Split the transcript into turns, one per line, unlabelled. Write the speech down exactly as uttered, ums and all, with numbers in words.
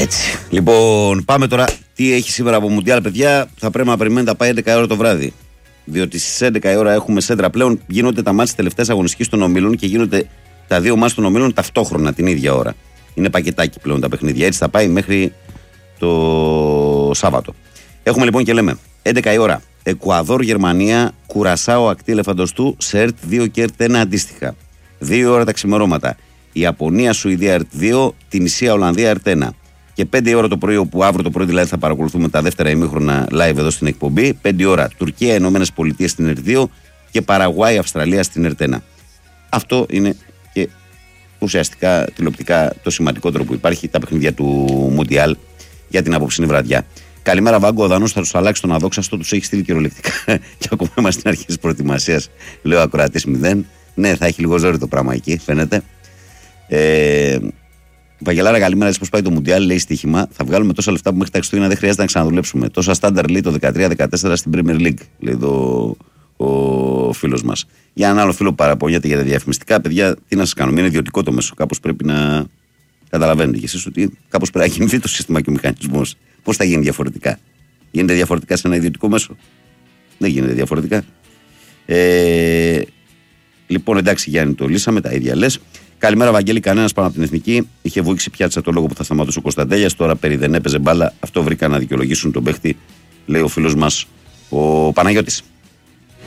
Έτσι. Λοιπόν, πάμε τώρα. Τι έχει σήμερα από Μουντιάλ, παιδιά. Θα πρέπει να περιμένετε να πάει έντεκα ώρα το βράδυ. Διότι στις έντεκα η ώρα έχουμε σέντρα πλέον. Γίνονται τα μάτς τελευταίας αγωνιστικής των ομίλων και γίνονται τα δύο μάτς των ομίλων ταυτόχρονα την ίδια ώρα. Είναι πακετάκι πλέον τα παιχνίδια. Έτσι θα πάει μέχρι το Σάββατο. Έχουμε λοιπόν και λέμε έντεκα η ώρα. Εκουαδόρ, Γερμανία, Κουρασάο, Ακτή Ελεφαντοστού, σε ΕΡΤ δύο και ΕΡΤ ένα αντίστοιχα. δύο ώρα τα ξημερώματα. Ιαπωνία, Σουηδία ΕΡΤ δύο, Τινησία, Ολλανδία ΕΡΤ ένα. Και πέντε η ώρα το πρωί, όπου αύριο το πρωί δηλαδή θα παρακολουθούμε τα δεύτερα ημίχρονα live εδώ στην εκπομπή. πέντε η ώρα Τουρκία, Ηνωμένες Πολιτείες στην ΕΡΤ δύο και Παραγουάη, Αυστραλία στην ΕΡΤ ένα. Αυτό είναι και ουσιαστικά τηλεοπτικά το σημαντικότερο που υπάρχει, τα παιχνίδια του Μουντιάλ για την απόψινή βραδιά. Καλημέρα, Βάγκο. Ο Δανός θα του αλλάξει τον αδόξαστο, του έχει στείλει κυριολεκτικά. Και ακόμα είμαστε στην αρχή τη προετοιμασία. Λέω ακροατής μηδέν. Ναι, θα έχει λίγο ζόρι το πράγμα εκεί, φαίνεται. Ε, Βαγγελάρα, καλημέρα. Έτσι, πώς πάει το Μουντιάλ, λέει στοίχημα. Θα βγάλουμε τόσα λεφτά που μέχρι τα Χριστούγεννα δεν χρειάζεται να ξαναδουλέψουμε. Τόσα στάνταρ λέει το δεκατρία δεκατέσσερα στην Premier League, λέει εδώ ο φίλος μας. Για έναν άλλο φίλο παραπονιέται για τα διαφημιστικά. Παιδιά, τι να σας κάνουμε, είναι ιδιωτικό το μέσο. Κάπως πρέπει να καταλαβαίνετε κι εσείς ότι κάπως πρέπει να κινηθεί το σύστημα και ο μηχανισμός. Πώς θα γίνει διαφορετικά? Γίνεται διαφορετικά σε ένα ιδιωτικό μέσο? Δεν γίνεται διαφορετικά. Ε, λοιπόν, εντάξει, Γιάννη, το λύσαμε, τα ίδια λες. Καλημέρα, Βαγγέλη. Κανένας πάνω από την εθνική. Είχε βουήξει πιάτσα το λόγο που θα σταματούσε ο Κωνσταντέλιας. Τώρα περί δεν έπαιζε μπάλα. Αυτό βρήκα να δικαιολογήσουν τον παίχτη, λέει ο φίλος μας ο Παναγιώτης.